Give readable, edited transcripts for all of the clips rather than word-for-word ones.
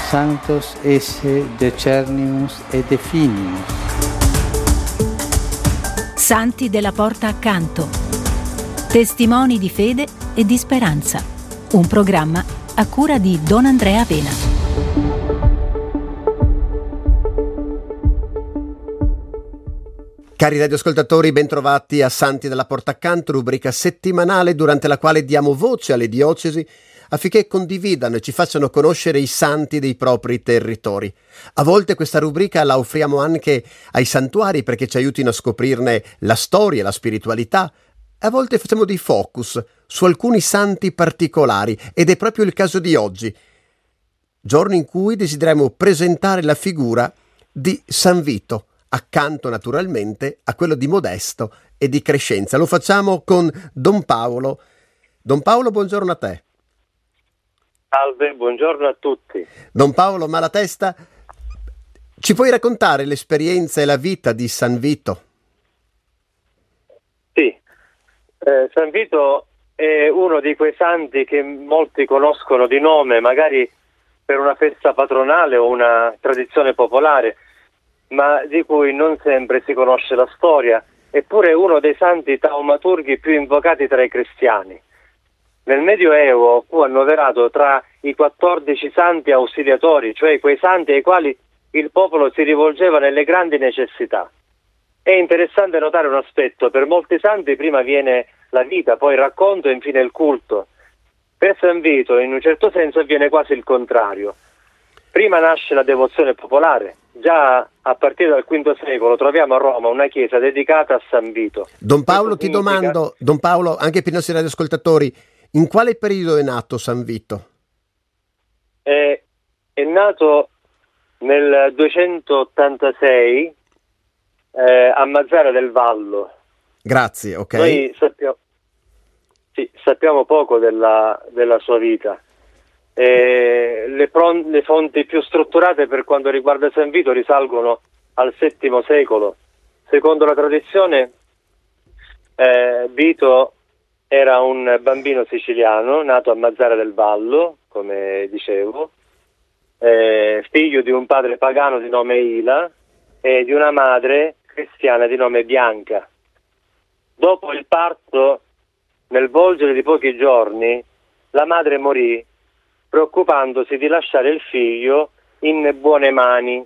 sanctos esse decernimus et definimus. Santi della Porta Accanto. Testimoni di fede e di speranza. Un programma a cura di Don Andrea Vena. Cari radioascoltatori, bentrovati a Santi della Porta Accanto, rubrica settimanale durante la quale diamo voce alle diocesi affinché condividano e ci facciano conoscere i santi dei propri territori. A volte questa rubrica la offriamo anche ai santuari perché ci aiutino a scoprirne la storia, la spiritualità. A volte facciamo dei focus su alcuni santi particolari ed è proprio il caso di oggi, giorno in cui desideriamo presentare la figura di San Vito, accanto naturalmente a quello di Modesto e di Crescenza. Lo facciamo con Don Paolo. Don Paolo, buongiorno a te. Salve, buongiorno a tutti. Don Paolo Malatesta, ci puoi raccontare l'esperienza e la vita di San Vito? Sì, San Vito è uno di quei santi che molti conoscono di nome, magari per una festa patronale o una tradizione popolare, ma di cui non sempre si conosce la storia, eppure è uno dei santi taumaturghi più invocati tra i cristiani. Nel Medioevo fu annoverato tra i 14 santi ausiliatori, cioè quei santi ai quali il popolo si rivolgeva nelle grandi necessità. È interessante notare un aspetto: per molti santi prima viene la vita, poi il racconto e infine il culto. Per San Vito in un certo senso avviene quasi il contrario. Prima nasce la devozione popolare. Già a partire dal V secolo troviamo a Roma una chiesa dedicata a San Vito. Don Paolo, ti domando, Don Paolo, anche per i nostri radioascoltatori, in quale periodo è nato San Vito? È nato nel 286 a Mazzara del Vallo. Grazie, ok. Noi sappiamo poco della sua vita. Le fonti più strutturate per quanto riguarda San Vito risalgono al VII secolo. Secondo la tradizione, Vito era un bambino siciliano nato a Mazzara del Vallo, come dicevo, figlio di un padre pagano di nome Ila e di una madre cristiana di nome Bianca. Dopo il parto, nel volgere di pochi giorni, la madre morì, preoccupandosi di lasciare il figlio in buone mani,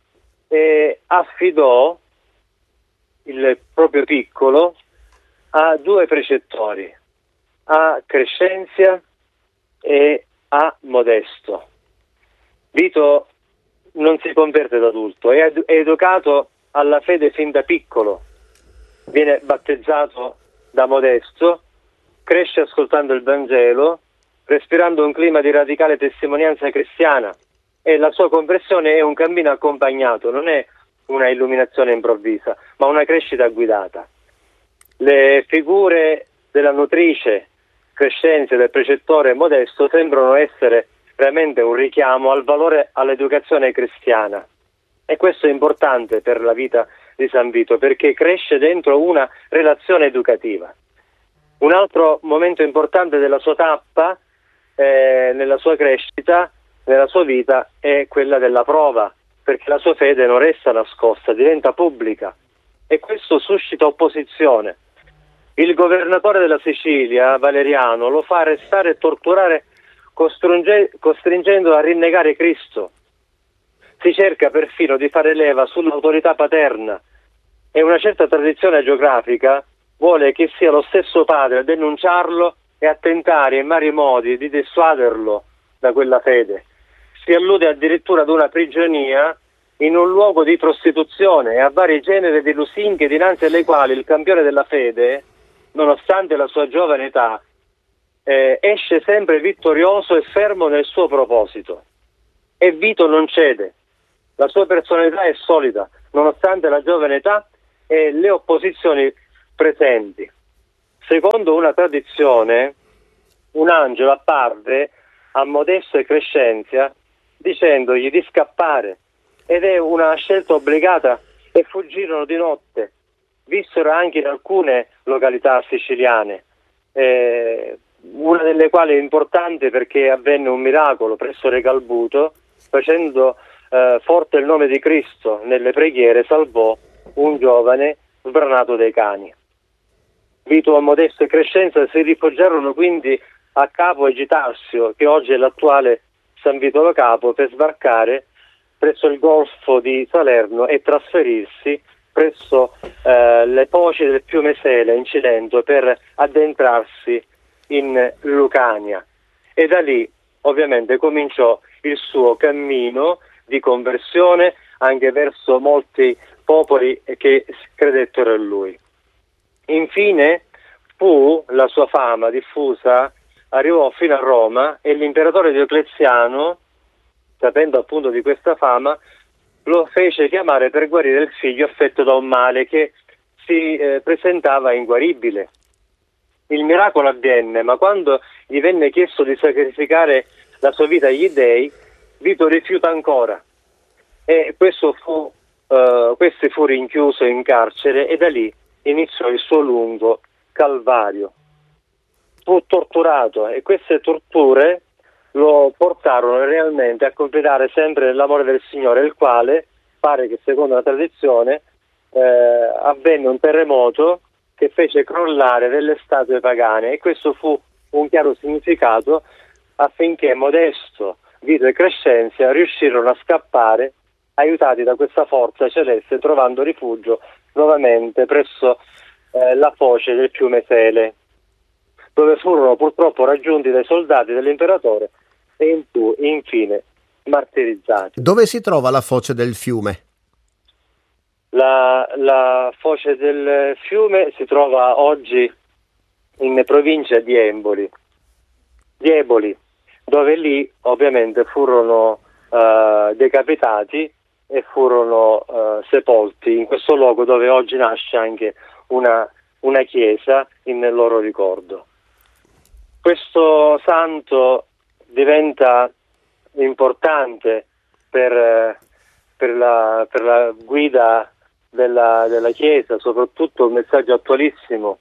e affidò il proprio piccolo a due precettori, a Crescenzia e a Modesto. Vito non si converte da adulto, è educato alla fede fin da piccolo, viene battezzato da Modesto, cresce ascoltando il Vangelo, respirando un clima di radicale testimonianza cristiana, e la sua conversione è un cammino accompagnato, non è una illuminazione improvvisa, ma una crescita guidata. Le figure della nutrice Crescenzia e del precettore Modesto sembrano essere veramente un richiamo al valore all'educazione cristiana, e questo è importante per la vita di San Vito perché cresce dentro una relazione educativa. Un altro momento importante della sua tappa, nella sua crescita, nella sua vita, è quella della prova, perché la sua fede non resta nascosta, diventa pubblica, e questo suscita opposizione. Il governatore della Sicilia, Valeriano, lo fa arrestare e torturare, costringendolo a rinnegare Cristo. Si cerca perfino di fare leva sull'autorità paterna, e una certa tradizione geografica vuole che sia lo stesso padre a denunciarlo e a tentare in vari modi di dissuaderlo da quella fede. Si allude addirittura ad una prigionia in un luogo di prostituzione e a vari generi di lusinghe dinanzi alle quali il campione della fede, nonostante la sua giovane età, esce sempre vittorioso e fermo nel suo proposito. E Vito non cede. La sua personalità è solida, nonostante la giovane età e le opposizioni presenti. Secondo una tradizione, un angelo apparve a Modesto e Crescenzia dicendogli di scappare, ed è una scelta obbligata, e fuggirono di notte. Vissero anche in alcune località siciliane, una delle quali è importante perché avvenne un miracolo presso Regalbuto, facendo forte il nome di Cristo nelle preghiere, salvò un giovane sbranato dai cani. Vito, Modesto e Crescenza si ripoggiarono quindi a Capo Egitarsio, che oggi è l'attuale San Vitolo Capo, per sbarcare presso il golfo di Salerno e trasferirsi presso le foci del fiume Sele in Cilento per addentrarsi in Lucania. E da lì ovviamente cominciò il suo cammino di conversione anche verso molti popoli che credettero in lui. Infine la sua fama diffusa arrivò fino a Roma e l'imperatore Diocleziano, sapendo appunto di questa fama, lo fece chiamare per guarire il figlio affetto da un male che si presentava inguaribile. Il miracolo avvenne, ma quando gli venne chiesto di sacrificare la sua vita agli dei, Vito rifiuta ancora, e questi fu rinchiuso in carcere e da lì iniziò il suo lungo calvario. Fu torturato e queste torture lo portarono realmente a completare sempre nell'amore del Signore, il quale pare che secondo la tradizione avvenne un terremoto che fece crollare delle statue pagane, e questo fu un chiaro significato affinché Modesto, Vito e Crescenzia riuscirono a scappare aiutati da questa forza celeste, trovando rifugio nuovamente presso la foce del fiume Sele, dove furono purtroppo raggiunti dai soldati dell'imperatore e infine martirizzati. Dove si trova la foce del fiume? La foce del fiume si trova oggi in provincia di Eboli, dove lì ovviamente furono decapitati e furono sepolti in questo luogo, dove oggi nasce anche una chiesa in loro ricordo. Questo santo diventa importante per la guida della Chiesa, soprattutto un messaggio attualissimo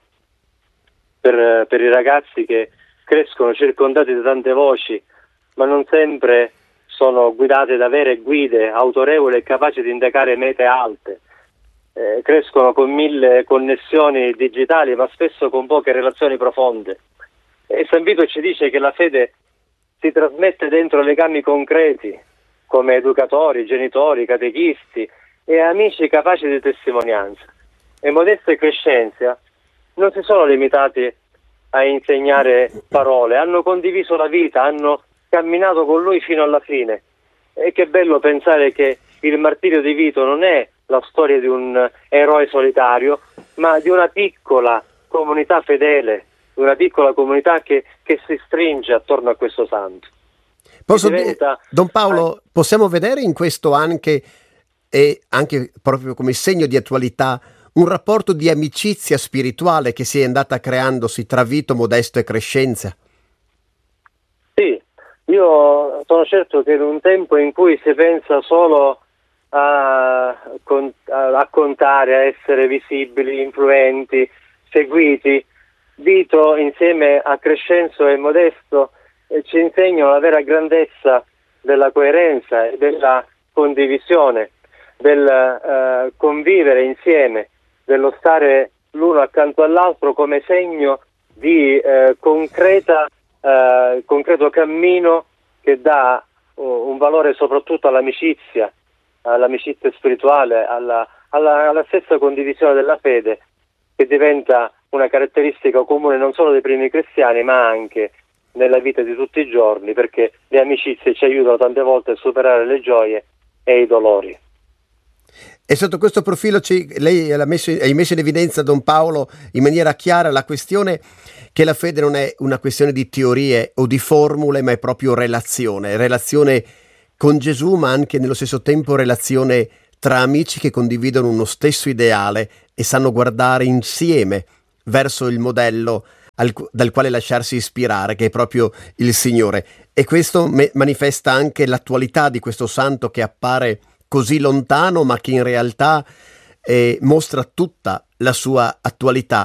per i ragazzi che crescono circondati da tante voci, ma non sempre sono guidate da vere guide autorevoli e capaci di indicare mete alte. Crescono con 1000 connessioni digitali, ma spesso con poche relazioni profonde. E San Vito ci dice che la fede si trasmette dentro legami concreti, come educatori, genitori, catechisti e amici capaci di testimonianza. E Modesto e Crescenzia non si sono limitati a insegnare parole, hanno condiviso la vita, hanno camminato con lui fino alla fine. E che bello pensare che il martirio di Vito non è la storia di un eroe solitario, ma di una piccola comunità fedele, di una piccola comunità che si stringe attorno a questo santo. Don Paolo, possiamo vedere in questo anche, e anche proprio come segno di attualità, un rapporto di amicizia spirituale che si è andata creandosi tra Vito, Modesto e Crescenzia? Sì, io sono certo che in un tempo in cui si pensa solo a contare, a essere visibili, influenti, seguiti, Vito insieme a Crescenzo e Modesto ci insegnano la vera grandezza della coerenza e della condivisione, del convivere insieme, dello stare l'uno accanto all'altro come segno di concreto cammino che dà un valore soprattutto all'amicizia spirituale, alla stessa condivisione della fede, che diventa una caratteristica comune non solo dei primi cristiani, ma anche nella vita di tutti i giorni, perché le amicizie ci aiutano tante volte a superare le gioie e i dolori. E sotto questo profilo lei hai messo in evidenza, Don Paolo, in maniera chiara la questione che la fede non è una questione di teorie o di formule, ma è proprio relazione con Gesù, ma anche nello stesso tempo relazione tra amici che condividono uno stesso ideale e sanno guardare insieme verso il modello dal quale lasciarsi ispirare, che è proprio il Signore. E questo manifesta anche l'attualità di questo santo che appare così lontano, ma che in realtà mostra tutta la sua attualità